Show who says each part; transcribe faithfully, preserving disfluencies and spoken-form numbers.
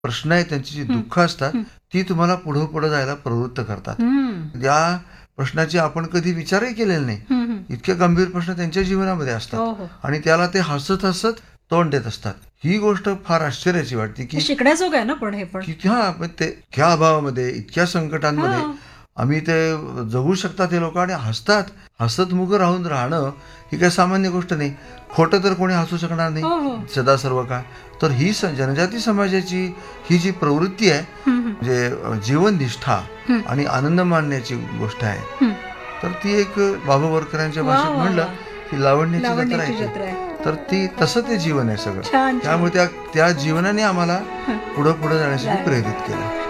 Speaker 1: प्रश्न आहेत, त्यांची जी दुःख असतात ती तुम्हाला पुढे पुढे जायला प्रवृत्त करतात. या प्रश्नाची आपण कधी विचारही केलेला नाही, इतके गंभीर प्रश्न त्यांच्या जीवनामध्ये असतात आणि त्याला ते हसत हसत तोंड देत असतात. ही गोष्ट फार आश्चर्याची वाटते की
Speaker 2: शिकण्याजोग आहे ना. पण हे पण
Speaker 1: हा ते इतक्या अभावामध्ये, इतक्या संकटांमध्ये आम्ही ते जगू शकतात हे लोक आणि हसतात. हसतमुख राहून राहणं ही काही सामान्य गोष्ट नाही. खोटं तर कोणी हसू शकणार नाही सदा सर्व काळ. तर ही जनजाती समाजाची ही जी प्रवृत्ती आहे, म्हणजे जीवननिष्ठा आणि आनंद मानण्याची गोष्ट आहे, तर ती एक बाबा बोरकरांच्या भाषेत म्हणलं की लावण्याची जत्रा आहे. तर ती तसं ते जीवन आहे सगळं. त्यामुळे त्या त्या जीवनाने आम्हाला पुढे पुढे जाण्यासाठी प्रेरित केलं.